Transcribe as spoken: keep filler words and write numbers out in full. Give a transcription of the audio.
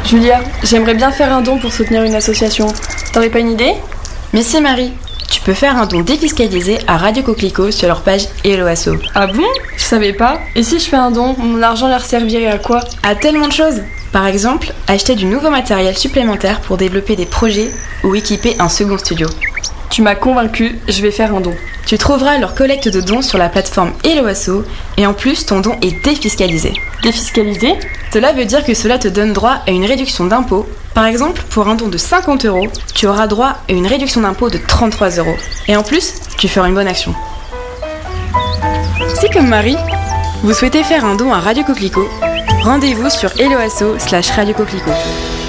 Julia, j'aimerais bien faire un don pour soutenir une association. T'aurais pas une idée ? Mais si Marie, tu peux faire un don défiscalisé à Radio Coquelicot sur leur page Hello Asso. Ah bon ? Je savais pas. Et si je fais un don, mon argent leur servirait à quoi ? À tellement de choses. Par exemple, acheter du nouveau matériel supplémentaire pour développer des projets ou équiper un second studio. Tu m'as convaincue, je vais faire un don. Tu trouveras leur collecte de dons sur la plateforme Hello Asso et en plus ton don est défiscalisé. Défiscalisé ? Cela veut dire que cela te donne droit à une réduction d'impôt. Par exemple, pour un don de cinquante euros, tu auras droit à une réduction d'impôt de trente-trois euros. Et en plus, tu feras une bonne action. Si comme Marie, vous souhaitez faire un don à Radio Coquelicot, rendez-vous sur helloasso slash Radio Coquelicot.